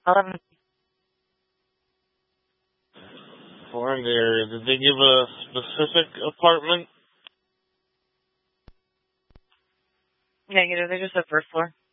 11. We're in the area. Did they give a specific apartment? Negative. They just said first floor.